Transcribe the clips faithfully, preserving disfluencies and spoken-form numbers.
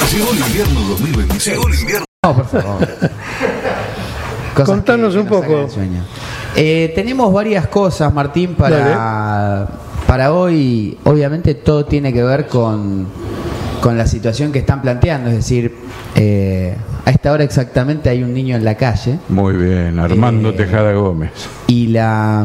Llegó el invierno dos mil veintiséis. Llegó el invierno. No, por favor. Contanos un poco. Eh, tenemos varias cosas, Martín, para, para hoy. Obviamente todo tiene que ver con, con la situación que están planteando. Es decir, eh, a esta hora exactamente hay un niño en la calle. Muy bien, Armando eh, Tejada Gómez. Y la...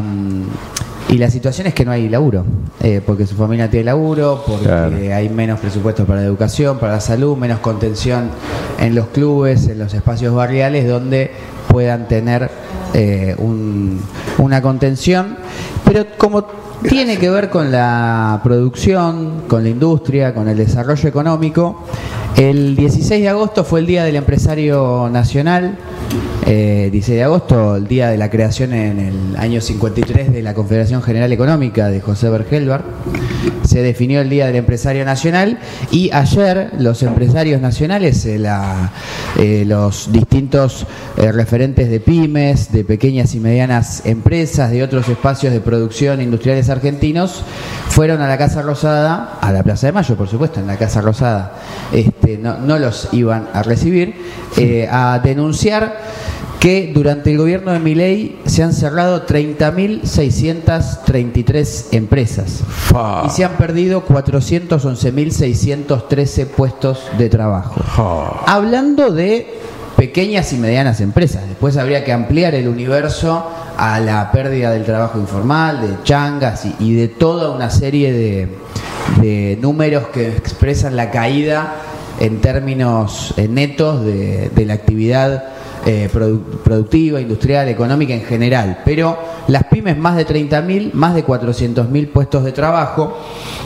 Y la situación es que no hay laburo, eh, porque su familia tiene laburo, porque claro. hay menos presupuesto para la educación, para la salud, menos contención en los clubes, en los espacios barriales donde puedan tener eh, un, una contención. Pero como tiene que ver con la producción, con la industria, con el desarrollo económico, el dieciséis de agosto fue el Día del Empresario Nacional. Eh, dieciséis de agosto, el día de la creación en el año cincuenta y tres de la Confederación General Económica de José Bergelbar. Se definió el Día del Empresario Nacional y ayer los empresarios nacionales, eh, la, eh, los distintos eh, referentes de pymes, de pequeñas y medianas empresas, de otros espacios de producción industriales argentinos, fueron a la Casa Rosada, a la Plaza de Mayo, por supuesto, en la Casa Rosada este, no, no los iban a recibir, eh, a denunciar que durante el gobierno de Milei se han cerrado treinta mil seiscientas treinta y tres empresas Fa. y se han perdido cuatrocientos once mil seiscientos trece puestos de trabajo. Fa. Hablando de pequeñas y medianas empresas, después habría que ampliar el universo a la pérdida del trabajo informal, de changas y, y de toda una serie de, de números que expresan la caída en términos eh, netos de, de la actividad Eh, produ productiva, industrial, económica en general, pero las pymes más de treinta mil, más de cuatrocientos mil puestos de trabajo,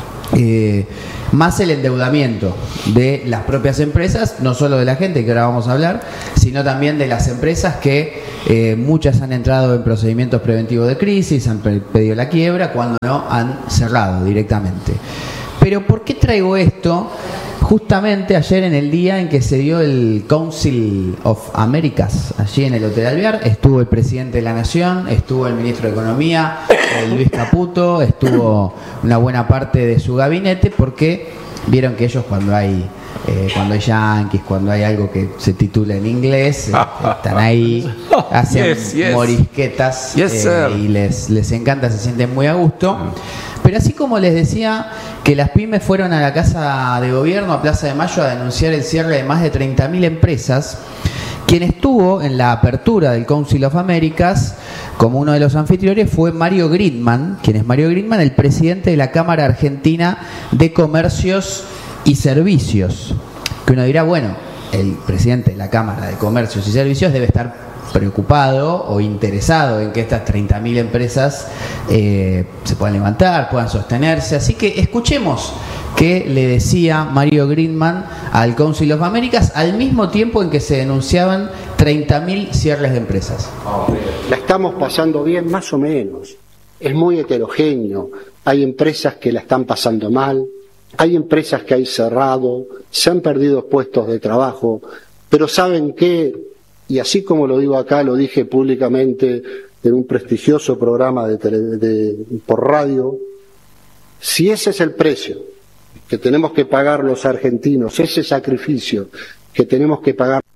eh, más el endeudamiento de las propias empresas, no solo de la gente, que ahora vamos a hablar, sino también de las empresas que eh, muchas han entrado en procedimientos preventivos de crisis, han pedido la quiebra, cuando no han cerrado directamente. Pero ¿por qué traigo esto? Justamente ayer, en el día en que se dio el Council of Americas, allí en el Hotel Alvear, estuvo el presidente de la Nación, estuvo el ministro de Economía, eh, Luis Caputo, estuvo una buena parte de su gabinete, porque vieron que ellos cuando hay eh, cuando hay yanquis, cuando hay algo que se titula en inglés, eh, están ahí, hacen yes, yes. morisquetas yes, eh, y les, les encanta, se sienten muy a gusto. Pero así como les decía que las pymes fueron a la Casa de Gobierno, a Plaza de Mayo, a denunciar el cierre de más de treinta mil empresas, quien estuvo en la apertura del Council of Americas como uno de los anfitriones fue Mario Gridman, quien es Mario Gridman, el presidente de la Cámara Argentina de Comercios y Servicios. Que uno dirá, bueno, el presidente de la Cámara de Comercios y Servicios debe estar preocupado o interesado en que estas treinta mil empresas eh, se puedan levantar, puedan sostenerse. Así que escuchemos qué le decía Mario Gridman al Council of Americas al mismo tiempo en que se denunciaban treinta mil cierres de empresas. La estamos pasando bien, más o menos. Es muy heterogéneo. Hay empresas que la están pasando mal, hay empresas que hay cerrado, se han perdido puestos de trabajo, pero ¿saben qué? Y así como lo digo acá, lo dije públicamente en un prestigioso programa de, tele, de por radio, si ese es el precio que tenemos que pagar los argentinos, ese sacrificio que tenemos que pagar